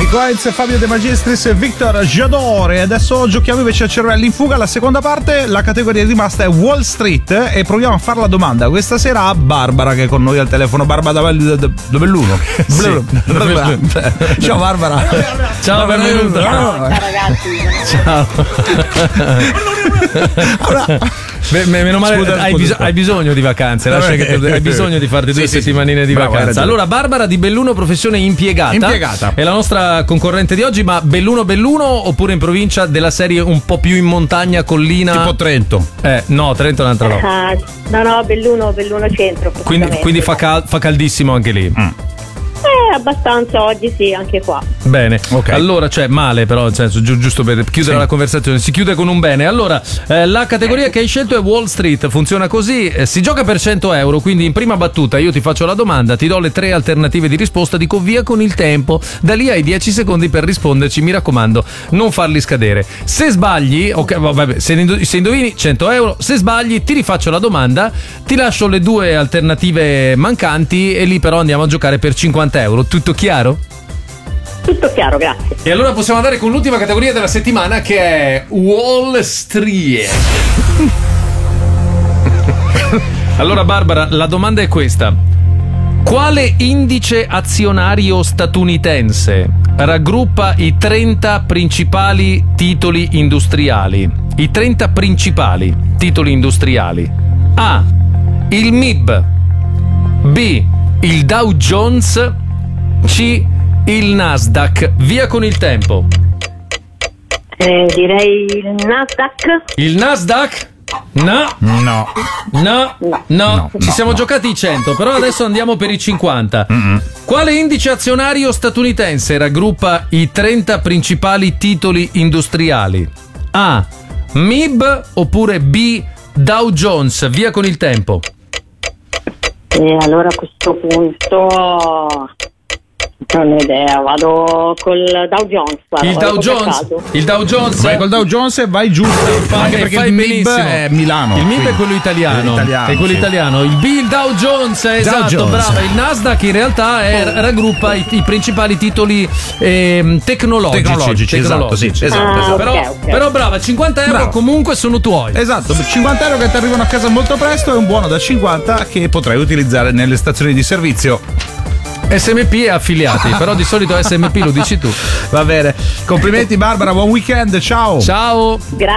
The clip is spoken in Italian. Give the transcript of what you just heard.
Coenz, Fabio De Magistris e Victor Giadore. Adesso giochiamo invece a Cervelli in Fuga. La seconda parte, la categoria rimasta è Wall Street e proviamo a fare la domanda questa sera a Barbara, che è con noi al telefono. Barbara, dove l'uno? Sì. Ciao Barbara. Ciao, benvenuta. Ciao ragazzi. Ciao. Meno male. Scusa. Hai bisogno di vacanze. Lascia che hai bisogno di farti due settimanine di vacanza. Allora, Barbara di Belluno, professione impiegata. È la nostra concorrente di oggi, ma Belluno oppure in provincia della serie un po' più in montagna, collina? Tipo Trento. No, Trento è un'altra roba. No, Belluno centro. Quindi fa caldissimo anche lì. Abbastanza oggi sì, anche qua. Bene, okay. Allora, male però, nel senso, giusto per chiudere la conversazione, si chiude con un bene. Allora, la categoria che hai scelto è Wall Street, funziona così, si gioca per 100 euro, quindi in prima battuta io ti faccio la domanda, ti do le 3 alternative di risposta, dico via con il tempo, da lì hai 10 secondi per risponderci, mi raccomando, non farli scadere. Se sbagli, se indovini 100 euro, se sbagli ti rifaccio la domanda, ti lascio le 2 alternative mancanti e lì però andiamo a giocare per 50 euro. Tutto chiaro? Tutto chiaro, grazie. E allora possiamo andare con l'ultima categoria della settimana, che è Wall Street. Allora Barbara, la domanda è questa: quale indice azionario statunitense raggruppa i 30 principali titoli industriali? I 30 principali titoli industriali. A. Il MIB. B. Il Dow Jones. C. Il Nasdaq. Via con il tempo. Direi il Nasdaq. Il Nasdaq? No. Ci siamo giocati i 100, però adesso andiamo per i 50. Quale indice azionario statunitense raggruppa i 30 principali titoli industriali? A. MIB oppure B. Dow Jones. Via con il tempo. Allora a questo punto non ho idea, vado col Dow Jones. Il Dow Jones? Vai col Dow Jones e vai giù. Anche perché il MIB è Milano. Il MIB è quello italiano. È quello italiano. Il B, il Dow Jones, esatto, brava. Il Nasdaq in realtà raggruppa i principali titoli tecnologici. Esatto, sì. Esatto. Però brava, 50 euro comunque sono tuoi. Esatto, 50 euro che ti arrivano a casa molto presto, è un buono da 50 che potrai utilizzare nelle stazioni di servizio. SMP e affiliati, però di solito SMP lo dici tu. Va bene, complimenti Barbara, buon weekend, ciao. Ciao. Grazie.